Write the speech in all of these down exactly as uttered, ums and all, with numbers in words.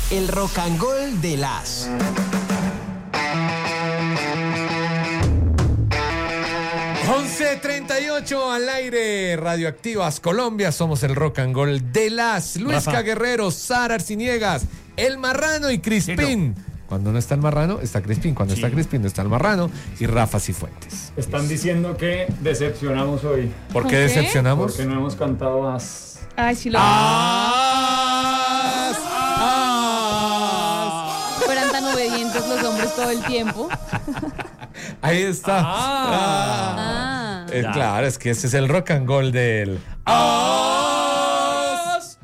El Rock and Roll de las... once treinta y ocho al aire, Radioactivas Colombia, somos el Rock and Roll de las... Luisca Rafa. Guerrero, Sara Arciniegas, El Marrano y Crispín. Cuando no está el Marrano, está Crispín. Cuando Sí. está Crispín, no está el Marrano. Y Rafa Cifuentes. Están diciendo que decepcionamos hoy. ¿Por ¿Por qué qué? decepcionamos? Porque no hemos cantado as. Ay, sí lo ¡As! ¡As! fueran tan obedientes los hombres todo el tiempo. Ahí está. Ah. Ah. Eh, Ya. claro, es que ese es el rock and roll del... ¡As! ¡As!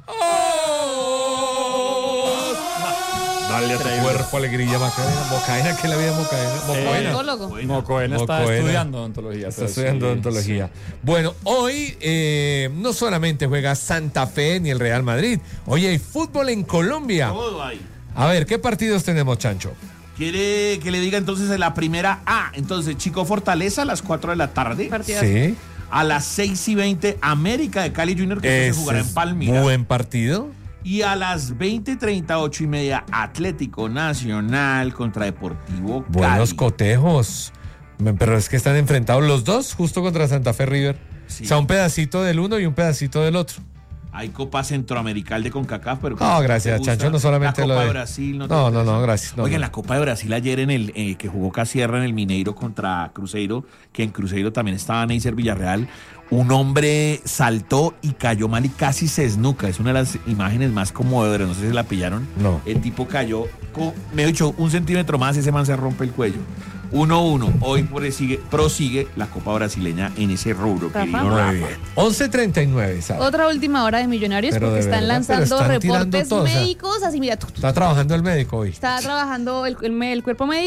Dale a tu Increíble. cuerpo alegría, Macarena. Mocaena, ¿qué es la vida Mocaena? Mocoena. Odontólogo. Mocoena está Mocoena. estudiando odontología. Está pero estudiando sí, odontología. Bueno, hoy eh, no solamente juega Santa Fe ni el Real Madrid. Hoy hay fútbol en Colombia. Todo ahí. A ver, ¿qué partidos tenemos, Chancho? ¿Quiere que le diga entonces de la primera A? Entonces, Chico Fortaleza a las cuatro de la tarde. Partidazo. Sí. A las seis y veinte, América de Cali Junior, que esto Ese se jugará en es Palmira. buen partido. Y a las veinte treinta, ocho y media, Atlético Nacional contra Deportivo Cali. Buenos cotejos. Me- Pero es que están enfrentados los dos justo contra Santa Fe River. Sí. O sea, un pedacito del uno y un pedacito del otro. Hay Copa Centroamerical de CONCACAF, pero... No, gracias, ¿te gusta? Chancho, no solamente la lo Copa de- de Brasil. ¿no te No, no, interesa? no, gracias, no, Oigan, no. la Copa de Brasil ayer en el eh, que jugó Casierra en el Mineiro contra Cruzeiro, que en Cruzeiro también estaba Neisser Villarreal, un hombre saltó y cayó mal y casi se esnuca. Es una de las imágenes más conmovedoras, no sé si la pillaron. No. El tipo cayó, con, me he dicho, un centímetro más, ese man se rompe el cuello. uno uno. Hoy prosigue, prosigue la Copa brasileña en ese rubro, Rafa. querido Muy Rafa. bien. once treinta y nueve, ¿sabes? Otra última hora de Millonarios Pero porque de están verdad, pero lanzando están tirando reportes todo, o sea, médicos así, mira, tu, tu, Está trabajando el médico hoy. está trabajando el, el, el cuerpo médico.